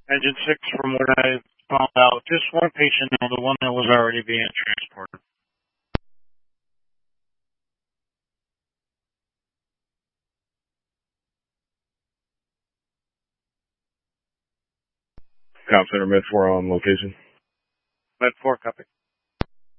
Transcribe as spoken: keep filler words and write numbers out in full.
Engine six, from what I found out, just one patient now, the one that was already being transported. Cop Center Med four on location. Med four, copy.